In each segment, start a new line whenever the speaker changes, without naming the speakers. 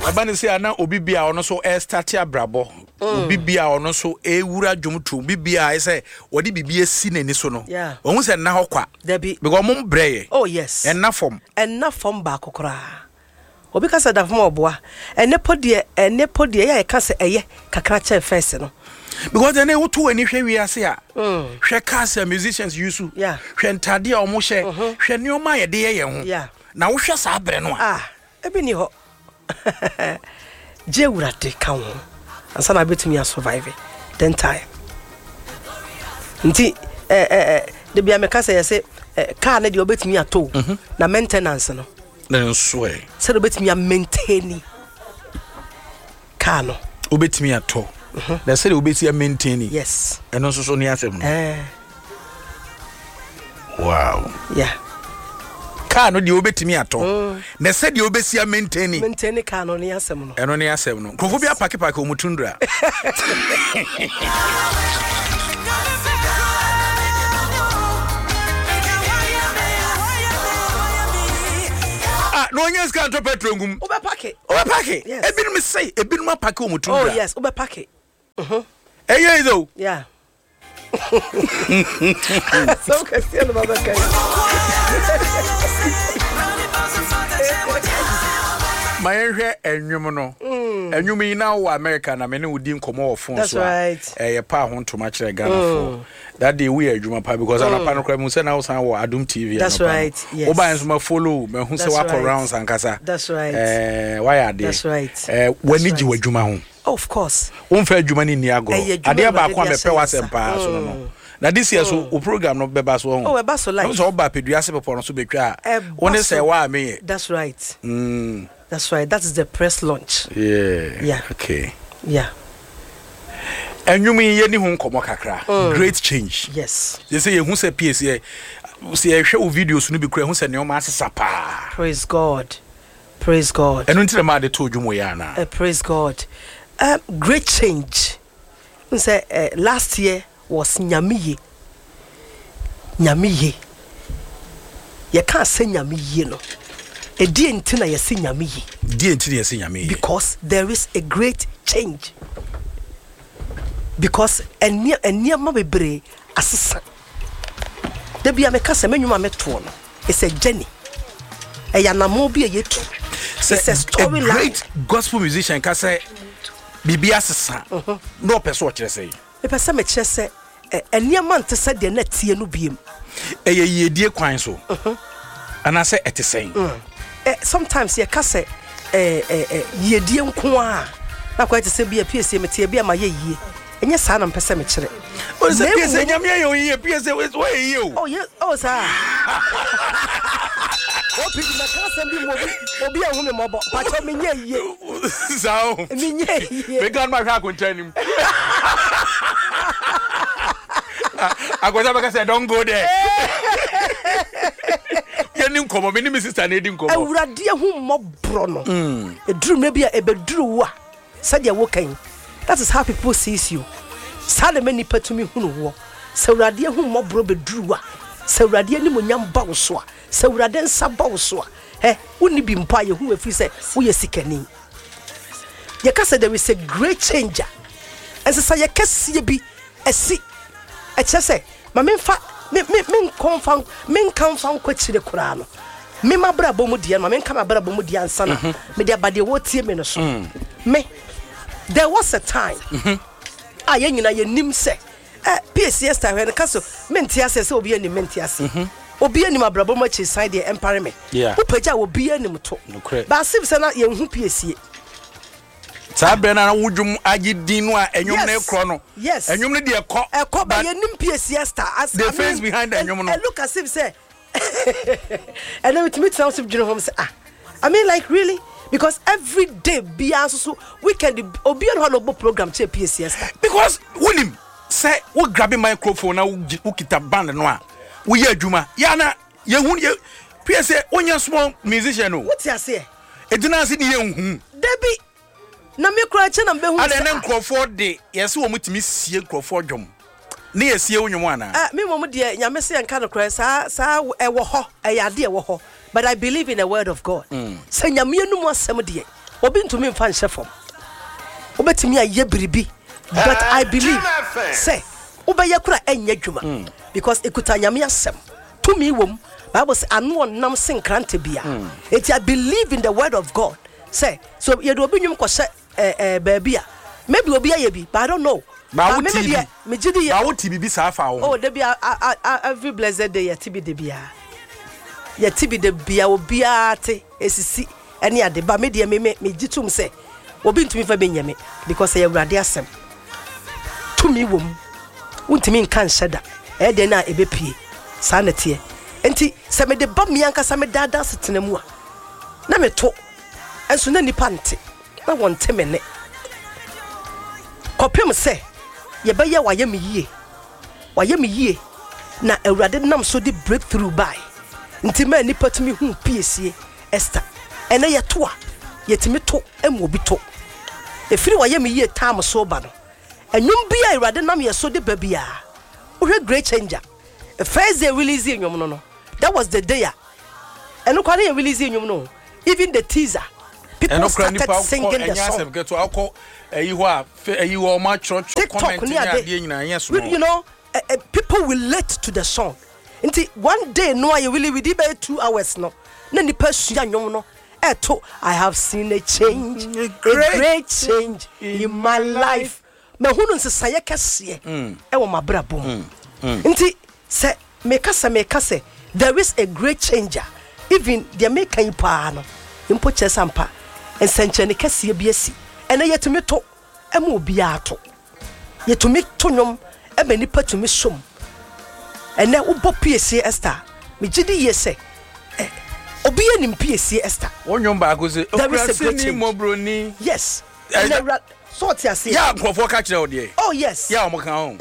abane say na obi bia ono so start abrabo obi bia ono so ewura dwomto obi bia say wodi bibie si nani so no ohun say na hokwa because mom breye
oh yes
enna form
ba kokora obi ka say da form oboa ene podie ya ka say eye kakra che first no
because ene woto ani hwe wi ase a hwe cast musicians use hwe ntade a omo hye hwe neoma ye de ye ho na wo hwe sa abre no
ebi ni ho je wurade ka ho ansa na betumi survive then time nti de bia me ka say say car na de obetumi ato na maintenance no
na so
say de obetumi maintain car no
obetumi ato na say de obetumi maintain
yes
eno so ni asem no wow
yeah
car no de obetimi ato na se de obesia maintain
car no ni asem no
eno ni asem no krofo bia pake omutundra no nyes kan to petrongum
obe pake
ebinum say ebinum pake omutundra
oh yes obe pake
eye though
yeah so Cristiano baba kai
mayenhwe enwum no enwum yi na wo America na me ne wodi nkomo wo fon so
a
pa ho ntoma kire Ghana for that day we adwuma pa because anapa no kra mu se na wo san wo Adum TV
that's right yes
wo ban so ma follow me hu se wa for rounds ankasa
that's right
why are they
that's right
wani ji wadwuma ho
of course
won fa adwuma ni agro ade ba kwa me pe wa sempa so no na this year so o program no beba so
oh beba so like
so ba pedua se pepo no so betwa woni say wa me
that's right that's right that is the press launch yeah
okay
yeah
enwum ye ni hu nkomo kakra great change
yes
they say hu say PSA see e hwe o videos no bi kura hu say ne o ma asesa pa
praise god enu
ntire ma de to dwumo ya na
praise god great change say last year was nyamiye ye can't say nyamiye no e die ntina ye say nyamiye because there is a great change because eniema bebre asesa de bia me kasa menwuma meto no it's a journey e ya na mo bia yetu it's a storyline
great gospel musician ka say bibia asesa no person kire say
e pese me kire say eniema nte say de na tie no biem
ye yedie kwan so ana say etesen
sometimes ye ka say yedie nko a na kwa say bia PSA me tie bia ma ye yie enye sa na mpese me kire
o se PSA nyame ye yie PSA we yie
oh yes oh sa o pidi na ka say bi mo obi a hu me mo bo pa cho me nye yie
sao
me nye yie
me gan ma hwa kontanim agoza baka say don't go there yeni nkomo me ni me sister na edi nkomo
awurade hu mmobro no eduru me bia ebeduru wa sadia wo kan that is how people sees you sale many patumi hunu wo sawurade hu mmobro beduru wa sawurade ni monyam ba wo so a sawurade nsa ba wo so a woni bi mpa ye hu afi say wo ye sikani ye ka say there is a great changer as say ye kase bi esi e che say ma memfa men confirm kwachire kura no me mabra bomu dia no men kama bra bomu dia ansa na me dia bade wo tie me no so me there was a time ye nyina ye nim se PSS time when kaso menti ase se obi ani menti ase obi ani mabra bomu chi side the empire me upaja obi ani mto ba sif se na ye hu PSS
Sabe na wudwum agidin no a enyum na ekro no enyum no de ekọ
ba yenim PSS star as
the face behind the enyum no
look as if say and then with me sounds of home say I mean like really because every day bia so weekend obi on holo program che PSS star
because wonim say wo grab microphone na wo kita band no a wo ye adwuma ya na ye hu PSS onya small musician no
what you say
edina se ni ye hu
debi na me kura che na mbe hu
ada na nkrofo de yesi wo mutimi sie nkrofo dwom ne yesie wonwom ana
me mom de nyame se enka no kura sa ewo ho eyade ewo ho but I believe in the word of God say nyame enum asem de obi ntumi mfa nhye fom obetimi aye biribi but I believe say obeye kura enye dwuma because ekuta nyame asem to me wom Bible say anu onam senkrante bia it I believe in the word of God say so ye do obi nwum ko hye baabia maybe obi aye bi but I don't know
ba wo tibi
me gidi
ba wo tibi bi sa fa wo
oh de bia every blessed day ye tibi de bia ye tibi de bia obi ate esisi ene ade ba me de me gitum say obi ntumi fa benyame because ye awurade asem to me wom untimi nkan hyeda e de na ebepie sa na tie enti se me de ba me anka sa me dada setena mu a na me to enso na nipa nte na wonte me ne kopem se ye ba ye waye me yie na awurade nam so di breakthrough by enti ma nipa tumi hu piesie Esther ene ye to a yetimi to emu obi to efiri waye me yie time so ba no enyum bia awurade nam ye so de ba bia wo great changer first day release enyum no that was the day eno kwa na release enyum no even the teaser people started singing the song
to akọ eyi ho ma church comment ni ade nyina yes no
you know people will relate to the song until one day no I really we did by 2 hours no na nipa sua nyom no eto I have seen a change a great change in my life me hunu nsesaye kese e wo mabrabom until say make us there is a great changer even the making pa no impo chesampa ensenche ne kese bi asi ene yetumi to emu obi ato yetumi to nyom e be nipa tumi som ene ubo piesie Esther me gidi yese obi enim piesie Esther
wonyom ba go se okurase ni mobroni
yes sort ya say
ya nkofo ka kire ode
oh yes
ya omo kan ho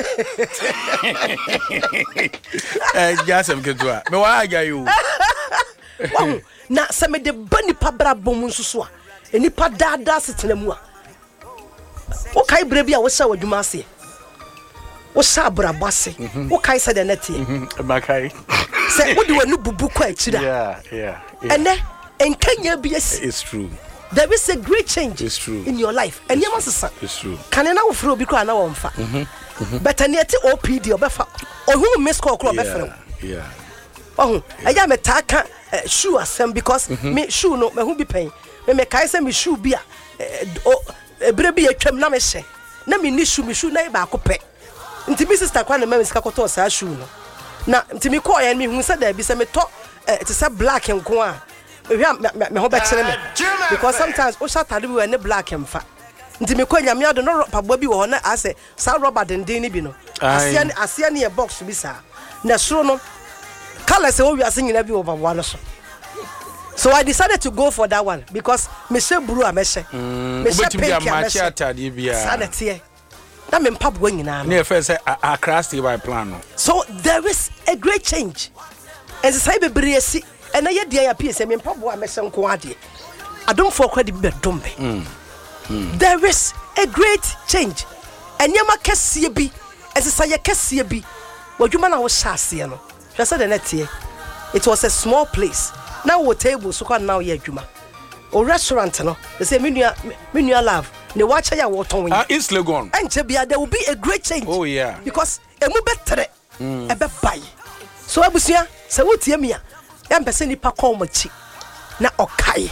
jasem ketua me wa aga you
wow na se me de bani pa brabom nsusu a enipa dada setena mu a o kai brebi a wo sha wadwuma ase wo sha brabo ase wo kai se de nete
ba kai
se wo de wanu bubu kwa akira
yeah
ene enkanya bi ase
it's true
there is a great change
it's true
in your life and you must say
it's true
can na wo fro obi kwa na wo mfa but aniete OPD obefa ohun miss call kro obefere
yeah
oh eya metaka shoe asem because me shoe no me hu bi pen me kai say me shoe bi a ebre bi atwam na me hye na me ni shoe na e ba akopɛ nti mi sister kwa na me sika koto sa shoe no na nti mi call ya me hu say da bi say me to it is a black nko a me ho be kire me because sometimes o shata do we ne black emfa nti me kwa nyame ado no pabo bi wo ho na ase sa rubber denden ni bi no asia ne box bi sa na suro no color say o wi ase nyina bi over one so I decided to go for that one because me say blue a me she me she pink a me she
atade bia
sanete na me mpabo nyina
na e first say across the by plan no
so there is a great change as say be briesi and I dey ya pese me mpabo a me she nko ade adom for kwadi be dombe there is a great change enyama kese bi as say kese bi wadwuma na wo hyase no hwese de netie it was a small place now we table so kwa now ye adwuma o restaurant no they say menu love ne watch ya woton wen
East Legon
enche bia there will be a great change
oh yeah
because emu betre e be bai so abusua se wotie me a ya mpese nipa call machi na okai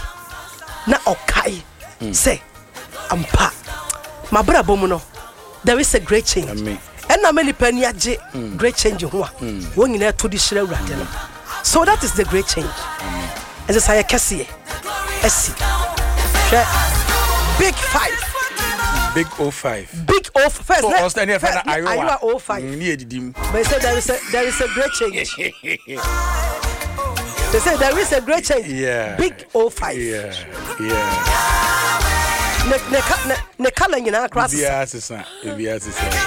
say ampa mabra bomu no there is a great change
amen
and na many penny age great change ho a won nyina to di hire awurade no so that is the great change as I say kese esi big 5
big 05
big 05 first
so us any friend
Iowa 05
ni edidim
but say there is a great change they say there is a great change
yeah
big 05
yeah
ne color nyina cross
biya sisa